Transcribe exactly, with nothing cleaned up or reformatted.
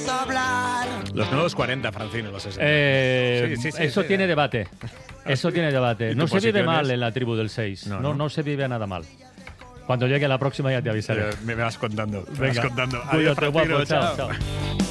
vamos a hablar. Los nuevos cuarenta, Francino, los sesenta. Eh, Sí, sí, sí, eso sí, tiene eh. debate. Eso tiene debate. ¿Y No tu se vive posición mal es? en la tribu del seis. No, No, no. no se vive nada mal. Cuando llegue la próxima ya te avisaré. Me vas contando. Me Venga, vas contando. Adiós, cuídate, Francino, guapo. Chao, chao. chao.